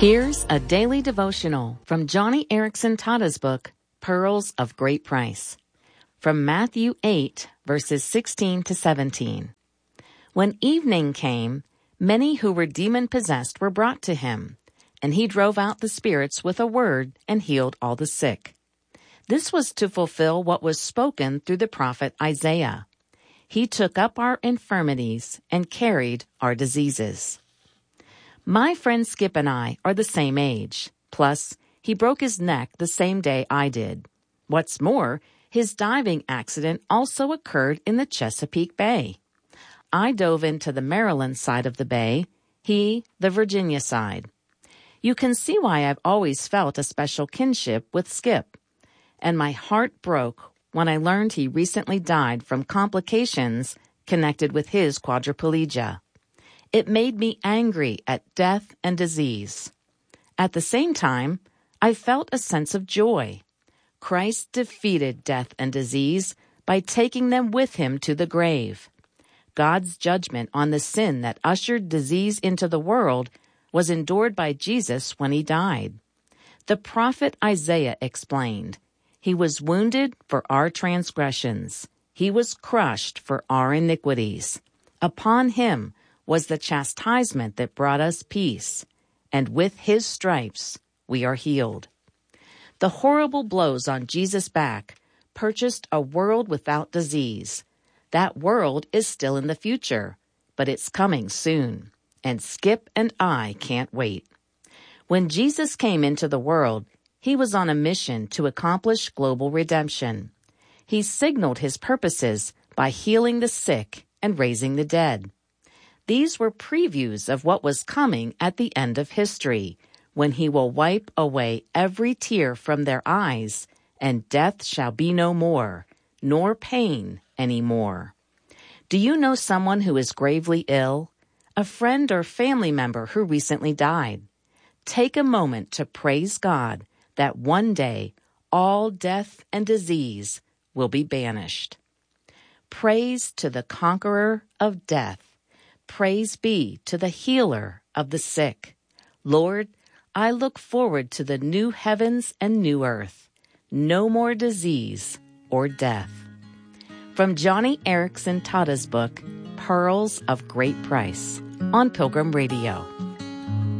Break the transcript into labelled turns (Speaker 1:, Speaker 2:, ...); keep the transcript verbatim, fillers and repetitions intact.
Speaker 1: Here's a daily devotional from Joni Eareckson Tada's book, Pearls of Great Price. From Matthew eight, verses sixteen to seventeen. When evening came, many who were demon-possessed were brought to him, and he drove out the spirits with a word and healed all the sick. This was to fulfill what was spoken through the prophet Isaiah. He took up our infirmities and carried our diseases. My friend Skip and I are the same age. Plus, he broke his neck the same day I did. What's more, his diving accident also occurred in the Chesapeake Bay. I dove into the Maryland side of the bay, he the Virginia side. You can see why I've always felt a special kinship with Skip. And my heart broke when I learned he recently died from complications connected with his quadriplegia. It made me angry at death and disease. At the same time, I felt a sense of joy. Christ defeated death and disease by taking them with him to the grave. God's judgment on the sin that ushered disease into the world was endured by Jesus when he died. The prophet Isaiah explained, "He was wounded for our transgressions. He was crushed for our iniquities. Upon him was the chastisement that brought us peace, and with his stripes we are healed." The horrible blows on Jesus' back purchased a world without disease. That world is still in the future, but it's coming soon, and Skip and I can't wait. When Jesus came into the world, he was on a mission to accomplish global redemption. He signaled his purposes by healing the sick and raising the dead. These were previews of what was coming at the end of history, when he will wipe away every tear from their eyes, and death shall be no more, nor pain any more. Do you know someone who is gravely ill? A friend or family member who recently died? Take a moment to praise God that one day all death and disease will be banished. Praise to the conqueror of death. Praise be to the healer of the sick. Lord, I look forward to the new heavens and new earth. No more disease or death. From Joni Eareckson Tada's book, Pearls of Great Price, on Pilgrim Radio.